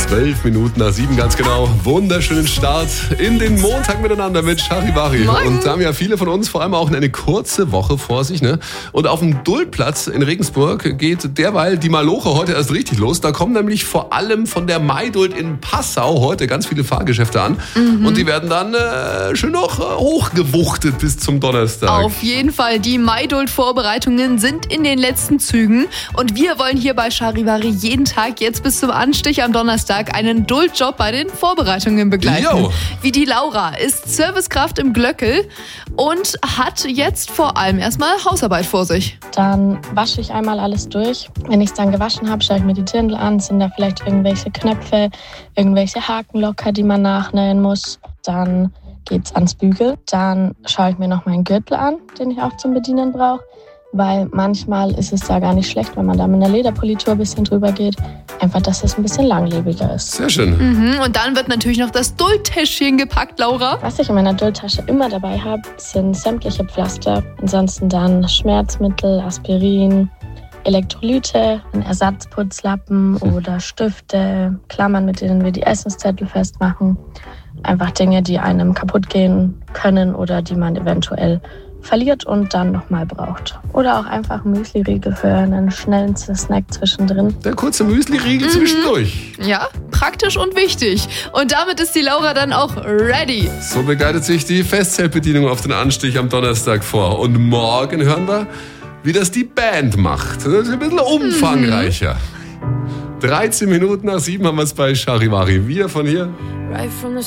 12 Minuten nach 7 ganz genau. Wunderschönen Start in den Montag miteinander mit Charivari. Und da haben ja viele von uns vor allem auch eine kurze Woche vor sich. Ne? Und auf dem Duldplatz in Regensburg geht derweil die Maloche heute erst richtig los. Da kommen nämlich vor allem von der Maiduld in Passau heute ganz viele Fahrgeschäfte an. Und die werden dann schön noch hochgewuchtet bis zum Donnerstag. Auf jeden Fall, die Maiduld-Vorbereitungen sind in den letzten Zügen. Und wir wollen hier bei Charivari jeden Tag jetzt bis zum Anstich am Donnerstag einen Duldjob bei den Vorbereitungen begleiten. Jo. Wie die Laura ist Servicekraft im Glöckel und hat jetzt vor allem erstmal Hausarbeit vor sich. Dann wasche ich einmal alles durch. Wenn ich es dann gewaschen habe, schaue ich mir die Dirndl an. Sind da vielleicht irgendwelche Knöpfe, irgendwelche Haken locker, die man nachnähen muss. Dann geht's ans Bügel. Dann schaue ich mir noch meinen Gürtel an, den ich auch zum Bedienen brauche. Weil manchmal ist es da gar nicht schlecht, wenn man da mit einer Lederpolitur ein bisschen drüber geht. Einfach, dass es ein bisschen langlebiger ist. Sehr schön. Und dann wird natürlich noch das Duldtäschchen gepackt, Laura. Was ich in meiner Duldtasche immer dabei habe, sind sämtliche Pflaster. Ansonsten dann Schmerzmittel, Aspirin, Elektrolyte, einen Ersatzputzlappen oder Stifte, Klammern, mit denen wir die Essenszettel festmachen. Einfach Dinge, die einem kaputt gehen können oder die man eventuell verliert und dann nochmal braucht. Oder auch einfach Müsli-Riegel für einen schnellen Snack zwischendrin. Der kurze Müsli-Riegel zwischendurch. Ja, praktisch und wichtig. Und damit ist die Laura dann auch ready. So begleitet sich die Festzeltbedienung auf den Anstich am Donnerstag vor. Und morgen hören wir, wie das die Band macht. Das ist ein bisschen umfangreicher. 13 Minuten nach 7 haben wir es bei Charivari. Wir von hier. Right from the